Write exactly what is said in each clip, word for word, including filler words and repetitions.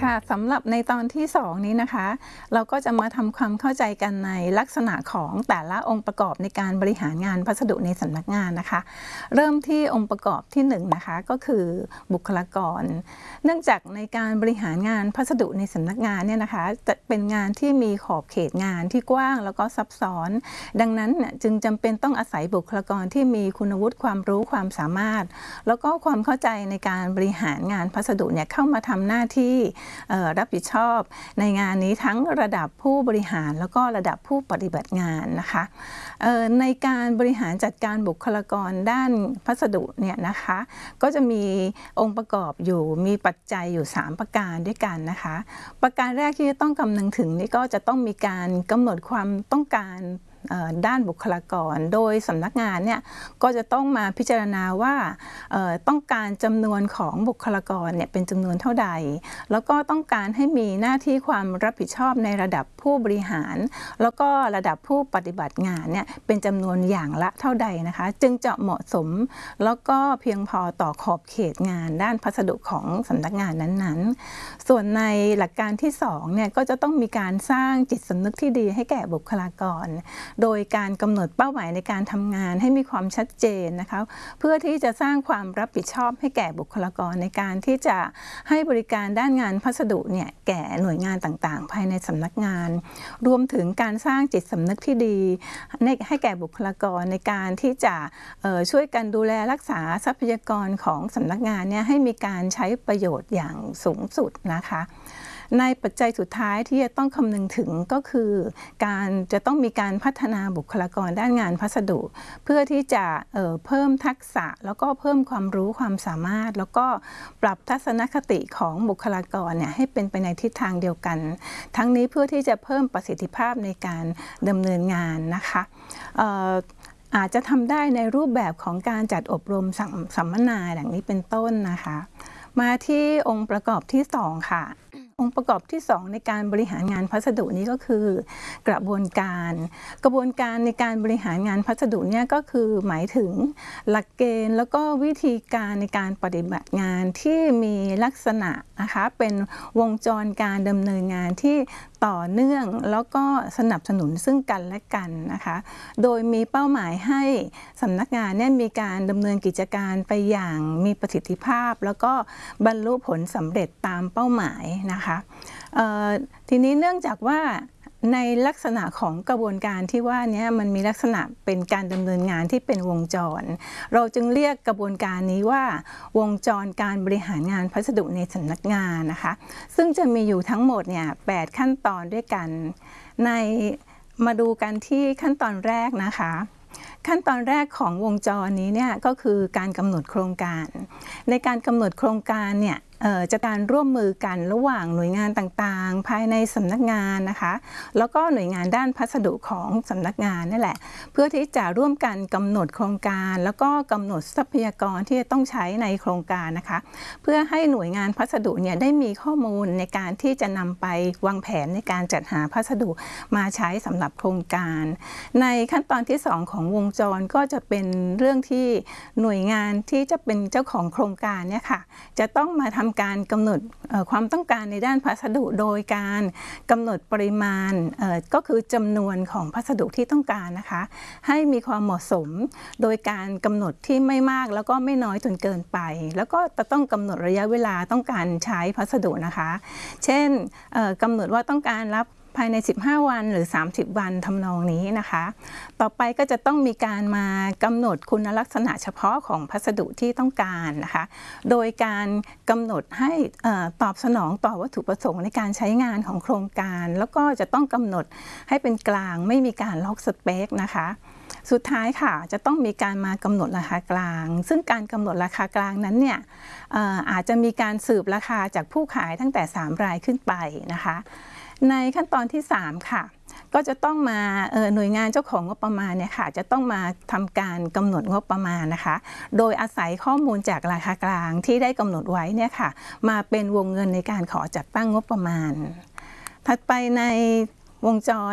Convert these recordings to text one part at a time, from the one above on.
ค่ะสำหรับในตอนที่สองนี้นะคะเราก็จะมาทำความเข้าใจกันในลักษณะของแต่ละองค์ประกอบในการบริหารงานพัสดุในสำนักงานนะคะเริ่มที่องค์ประกอบที่หนึ่งนะคะก็คือบุคลากรเนื่องจากในการบริหารงานพัสดุในสำนักงานเนี่ยนะคะจะเป็นงานที่มีขอบเขตงานที่กว้างแล้วก็ซับซ้อนดังนั้นจึงจำเป็นต้องอาศัยบุคลากรที่มีคุณวุฒิความรู้ความสามารถแล้วก็ความเข้าใจในการบริหารงานพัสดุเนี่ยเข้ามาทำหน้าที่รับผิดชอบในงานนี้ทั้งระดับผู้บริหารแล้วก็ระดับผู้ปฏิบัติงานนะคะในการบริหารจัดการบุคลากรด้านพัสดุเนี่ยนะคะก็จะมีองค์ประกอบอยู่มีปัจจัยอยู่สามประการด้วยกันนะคะประการแรกที่จะต้องคำนึงถึงนี่ก็จะต้องมีการกำหนดความต้องการด้านบุคลากรโดยสำนักงานเนี่ยก็จะต้องมาพิจารณาว่าต้องการจำนวนของบุคลากรเนี่ยเป็นจำนวนเท่าใดแล้วก็ต้องการให้มีหน้าที่ความรับผิดชอบในระดับผู้บริหารแล้วก็ระดับผู้ปฏิบัติงานเนี่ยเป็นจำนวนอย่างละเท่าใดนะคะจึงจะเหมาะสมแล้วก็เพียงพอต่อขอบเขตงานด้านพัสดุของสำนักงานนั้นๆส่วนในหลักการที่สองเนี่ยก็จะต้องมีการสร้างจิตสำนึกที่ดีให้แก่บุคลากรโดยการกำหนดเป้าหมายในการทำงานให้มีความชัดเจนนะคะเพื่อที่จะสร้างความรับผิดชอบให้แก่บุคลากรในการที่จะให้บริการด้านงานพัสดุเนี่ยแก่หน่วยงานต่างๆภายในสำนักงานรวมถึงการสร้างจิตสำนึกที่ดีให้แก่บุคลากรในการที่จะช่วยกันดูแลรักษาทรัพยากรของสำนักงานเนี่ยให้มีการใช้ประโยชน์อย่างสูงสุดนะคะในปัจจัยสุดท้ายที่จะต้องคำนึงถึงก็คือการจะต้องมีการพัฒนาบุคลากรด้านงานพัสดุเพื่อที่จะเอ่อเพิ่มทักษะแล้วก็เพิ่มความรู้ความสามารถแล้วก็ปรับทัศนคติของบุคลากรเนี่ยให้เป็นไปในทิศทางเดียวกันทั้งนี้เพื่อที่จะเพิ่มประสิทธิภาพในการดำเนินงานนะคะเอ่ออาจจะทำได้ในรูปแบบของการจัดอบรมสัมมนาอย่างนี้เป็นต้นนะคะมาที่องค์ประกอบที่สองค่ะองค์ประกอบที่สองในการบริหารงานพัสดุนี้ก็คือกระบวนการกระบวนการในการบริหารงานพัสดุเนี่ยก็คือหมายถึงหลักเกณฑ์แล้วก็วิธีการในการปฏิบัติงานที่มีลักษณะนะคะเป็นวงจรการดำเนินงานที่ต่อเนื่องแล้วก็สนับสนุนซึ่งกันและกันนะคะโดยมีเป้าหมายให้สำนักงานเนี่ยมีการดำเนินกิจการไปอย่างมีประสิทธิภาพแล้วก็บรรลุผลสำเร็จตามเป้าหมายนะคะทีนี้เนื่องจากว่าในลักษณะของกระบวนการที่ว่านี้มันมีลักษณะเป็นการดำเนินงานที่เป็นวงจรเราจึงเรียกกระบวนการนี้ว่าวงจรการบริหารงานพัสดุในสำนักงานนะคะซึ่งจะมีอยู่ทั้งหมดเนี่ยแปดขั้นตอนด้วยกันในมาดูกันที่ขั้นตอนแรกนะคะขั้นตอนแรกของวงจรนี้เนี่ยก็คือการกำหนดโครงการในการกำหนดโครงการเนี่ยจะการร่วมมือกันระหว่างหน่วยงานต่างๆภายในสำนักงานนะคะแล้วก็หน่วยงานด้านพัสดุของสำนักงานนั่นแหละเพื่อที่จะร่วมกันกำหนดโครงการแล้วก็กำหนดทรัพยากรที่จะต้องใช้ในโครงการนะคะเพื่อให้หน่วยงานพัสดุเนี่ยได้มีข้อมูลในการที่จะนำไปวางแผนในการจัดหาพัสดุมาใช้สำหรับโครงการในขั้นตอนที่สองของวงจรก็จะเป็นเรื่องที่หน่วยงานที่จะเป็นเจ้าของโครงการเนี่ยค่ะจะต้องมาทำการกำหนดความต้องการในด้านพัสดุโดยการกำหนดปริมาณก็คือจำนวนของพัสดุที่ต้องการนะคะให้มีความเหมาะสมโดยการกำหนดที่ไม่มากแล้วก็ไม่น้อยจนเกินไปแล้วก็จะต้องกำหนดระยะเวลาต้องการใช้พัสดุนะคะเช่นกำหนดว่าต้องการรับภายในสิบห้าวันหรือสามสิบวันทำนองนี้นะคะต่อไปก็จะต้องมีการมากำหนดคุณลักษณะเฉพาะของพัสดุที่ต้องการนะคะโดยการกำหนดให้ตอบสนองต่อวัตถุประสงค์ในการใช้งานของโครงการแล้วก็จะต้องกำหนดให้เป็นกลางไม่มีการล็อกสเปคนะคะสุดท้ายค่ะจะต้องมีการมากำหนดราคากลางซึ่งการกำหนดราคากลางนั้นเนี่ยอาจจะมีการสืบราคาจากผู้ขายตั้งแต่สามรายขึ้นไปนะคะในขั้นตอนที่สามค่ะก็จะต้องมาหน่วยงานเจ้าของงบประมาณเนี่ยค่ะจะต้องมาทำการกำหนดงบประมาณนะคะโดยอาศัยข้อมูลจากราคากลางที่ได้กำหนดไว้เนี่ยค่ะมาเป็นวงเงินในการขอจัดตั้งงบประมาณถัดไปในวงจร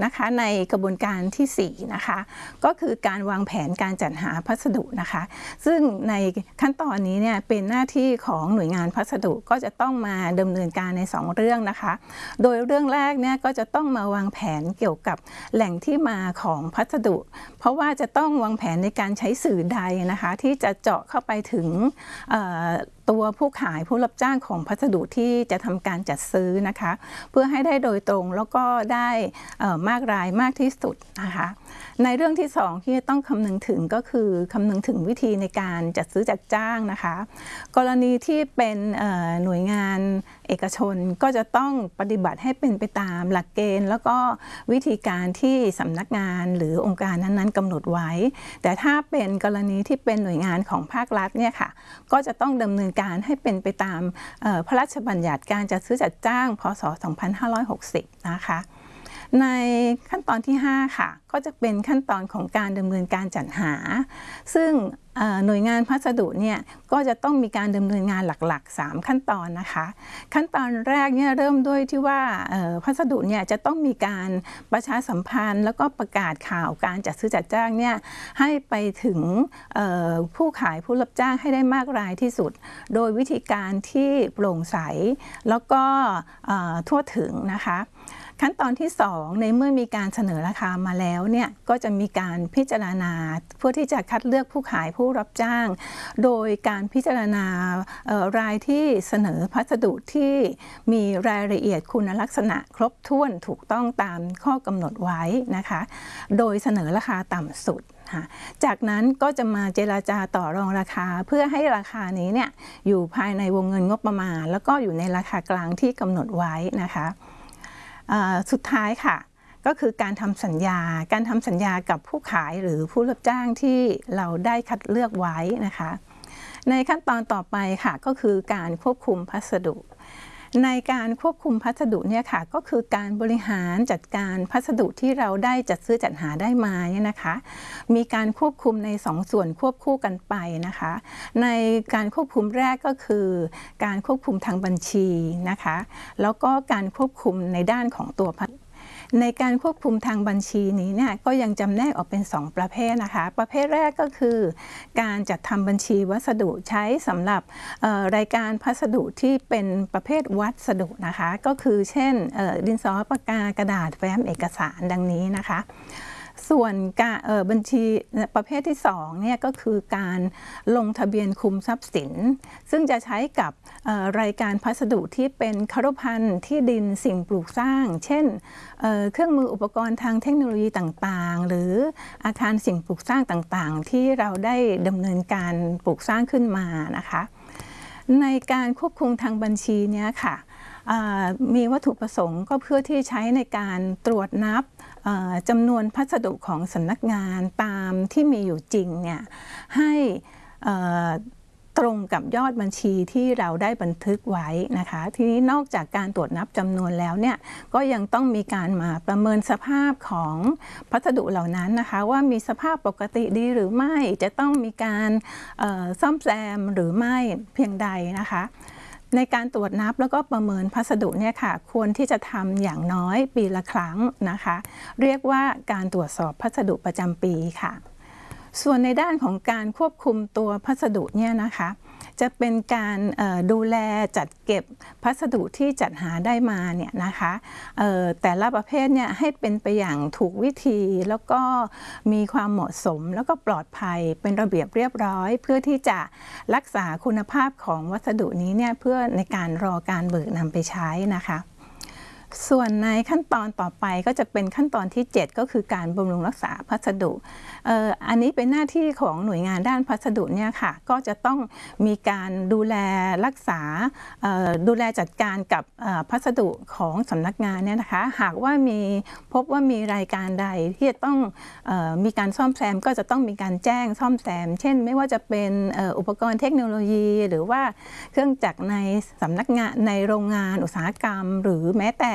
นะคะในกระบวนการที่สี่นะคะก็คือการวางแผนการจัดหาพัสดุนะคะซึ่งในขั้นตอนนี้เนี่ยเป็นหน้าที่ของหน่วยงานพัสดุก็จะต้องมาดำเนินการในสองเรื่องนะคะโดยเรื่องแรกเนี่ยก็จะต้องมาวางแผนเกี่ยวกับแหล่งที่มาของพัสดุเพราะว่าจะต้องวางแผนในการใช้สื่อใดนะคะที่จะเจาะเข้าไปถึงตัวผู้ขายผู้รับจ้างของพัสดุที่จะทำการจัดซื้อนะคะเพื่อให้ได้โดยตรงแล้วก็ได้มากรายมากที่สุดนะคะในเรื่องที่สองที่ต้องคำนึงถึงก็คือคำนึงถึงวิธีในการจัดซื้อจัดจ้างนะคะกรณีที่เป็นหน่วยงานเอกชนก็จะต้องปฏิบัติให้เป็นไปตามหลักเกณฑ์แล้วก็วิธีการที่สำนักงานหรือองค์การนั้นๆกำหนดไว้แต่ถ้าเป็นกรณีที่เป็นหน่วยงานของภาครัฐเนี่ยค่ะก็จะต้องดำเนินการให้เป็นไปตามพระราชบัญญัติการจัดซื้อจัดจ้างพ.ศ. สองพันห้าร้อยหกสิบนะคะในขั้นตอนที่ห้าค่ะก็จะเป็นขั้นตอนของการดำเนินการจัดหาซึ่งหน่วยงานพัสดุเนี่ยก็จะต้องมีการดำเนินงานหลักๆสามขั้นตอนนะคะขั้นตอนแรกเนี่ยเริ่มด้วยที่ว่าพัสดุเนี่ยจะต้องมีการประชาสัมพันธ์แล้วก็ประกาศข่าวการจัดซื้อจัดจ้างเนี่ยให้ไปถึงผู้ขายผู้รับจ้างให้ได้มากรายที่สุดโดยวิธีการที่โปร่งใสแล้วก็ทั่วถึงนะคะขั้นตอนที่สองในเมื่อมีการเสนอราคามาแล้วเนี่ยก็จะมีการพิจารณาเพื่อที่จะคัดเลือกผู้ขายผู้รับจ้างโดยการพิจารณารายที่เสนอพัสดุที่มีรายละเอียดคุณลักษณะครบถ้วนถูกต้องตามข้อกำหนดไว้นะคะโดยเสนอราคาต่ำสุดจากนั้นก็จะมาเจรจาต่อรองราคาเพื่อให้ราคานี้เนี่ยอยู่ภายในวงเงินงบประมาณแล้วก็อยู่ในราคากลางที่กำหนดไว้นะคะสุดท้ายค่ะก็คือการทำสัญญาการทำสัญญากับผู้ขายหรือผู้รับจ้างที่เราได้คัดเลือกไว้นะคะในขั้นตอนต่อไปค่ะก็คือการควบคุมพัสดุในการควบคุมพัสดุเนี่ยค่ะก็คือการบริหารจัดการพัสดุที่เราได้จัดซื้อจัดหาได้มาเนี่ยนะคะมีการควบคุมในสองส่วนควบคู่กันไปนะคะในการควบคุมแรกก็คือการควบคุมทางบัญชีนะคะแล้วก็การควบคุมในด้านของตัวพัสดุในการควบคุมทางบัญชีนี้เนี่ยก็ยังจำแนกออกเป็นสองประเภทนะคะประเภทแรกก็คือการจัดทำบัญชีวัสดุใช้สำหรับรายการพัสดุที่เป็นประเภทวัสดุนะคะก็คือเช่นดินสอปากกากระดาษแฟ้มเอกสารดังนี้นะคะส่วนการบัญชีประเภทที่สองเนี่ยก็คือการลงทะเบียนคุมทรัพย์สินซึ่งจะใช้กับรายการพัสดุที่เป็นครุภัณฑ์ที่ดินสิ่งปลูกสร้างเช่นเครื่องมืออุปกรณ์ทางเทคโนโลยีต่างๆหรืออาคารสิ่งปลูกสร้างต่างๆที่เราได้ดำเนินการปลูกสร้างขึ้นมานะคะในการควบคุมทางบัญชีเนี้ยค่ะมีวัตถุประสงค์ก็เพื่อที่ใช้ในการตรวจนับจำนวนพัสดุของสำนักงานตามที่มีอยู่จริงเนี่ยให้ตรงกับยอดบัญชีที่เราได้บันทึกไว้นะคะทีนี้นอกจากการตรวจนับจำนวนแล้วเนี่ยก็ยังต้องมีการมาประเมินสภาพของพัสดุเหล่านั้นนะคะว่ามีสภาพปกติดีหรือไม่จะต้องมีการซ่อมแซมหรือไม่เพียงใดนะคะในการตรวจนับแล้วก็ประเมินพัสดุเนี่ยค่ะควรที่จะทำอย่างน้อยปีละครั้งนะคะเรียกว่าการตรวจสอบพัสดุประจำปีค่ะส่วนในด้านของการควบคุมตัวพัสดุเนี่ยนะคะจะเป็นการดูแลจัดเก็บพัสดุที่จัดหาได้มาเนี่ยนะคะแต่ละประเภทเนี่ยให้เป็นไปอย่างถูกวิธีแล้วก็มีความเหมาะสมแล้วก็ปลอดภัยเป็นระเบียบเรียบร้อยเพื่อที่จะรักษาคุณภาพของวัสดุนี้เนี่ยเพื่อในการรอการเบิกนำไปใช้นะคะส่วนในขั้นตอนต่อไปก็จะเป็นขั้นตอนที่เจ็ดก็คือการบำรุงรักษาพัสดุ เอ่อ อันนี้เป็นหน้าที่ของหน่วยงานด้านพัสดุเนี่ยค่ะก็จะต้องมีการดูแลรักษาดูแลจัดการกับพัสดุของสำนักงานเนี่ยนะคะหากว่ามีพบว่ามีรายการใดที่จะต้องมีการซ่อมแซมก็จะต้องมีการแจ้งซ่อมแซมเช่นไม่ว่าจะเป็นอุปกรณ์เทคโนโลยีหรือว่าเครื่องจักรในสำนักงานในโรงงานอุตสาหกรรมหรือแม้แต่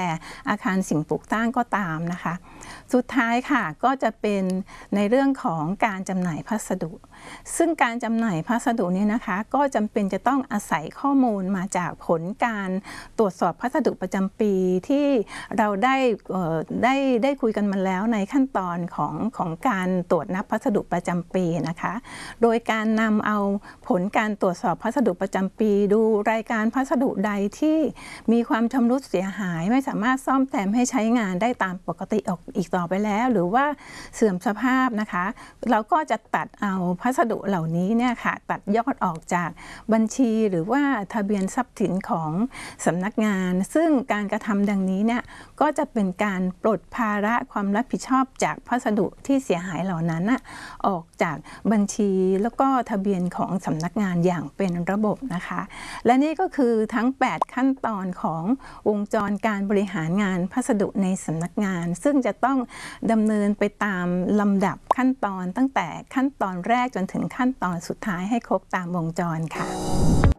อาคารสิ่งปลูกสร้างก็ตามนะคะสุดท้ายค่ะก็จะเป็นในเรื่องของการจำหน่ายพัสดุ ซึ่งการจำหน่ายพัสดุนี้นะคะก็จำเป็นจะต้องอาศัยข้อมูลมาจากผลการตรวจสอบพัสดุประจำปีที่เราได้ได้ได้คุยกันมาแล้วในขั้นตอนของของการตรวจนับพัสดุประจำปีนะคะโดยการนำเอาผลการตรวจสอบพัสดุประจำปีดูรายการพัสดุใดที่มีความชำรุดเสียหายไม่สามารถซ่อมแซมให้ใช้งานได้ตามปกติออกอีกต่อไปแล้วหรือว่าเสื่อมสภาพนะคะเราก็จะตัดเอาพัสดุเหล่านี้เนี่ยค่ะตัดยอดออกจากบัญชีหรือว่าทะเบียนทรัพย์สินของสำนักงานซึ่งการกระทำดังนี้เนี่ยก็จะเป็นการปลดภาระความรับผิดชอบจากพัสดุที่เสียหายเหล่านั้นนะออกจากบัญชีแล้วก็ทะเบียนของสำนักงานอย่างเป็นระบบนะคะและนี่ก็คือทั้งแปดขั้นตอนของวงจรการบริหารงานพัสดุในสำนักงานซึ่งจะต้องดำเนินไปตามลำดับขั้นตอนตั้งแต่ขั้นตอนแรกจนถึงขั้นตอนสุดท้ายให้ครบตามวงจรค่ะ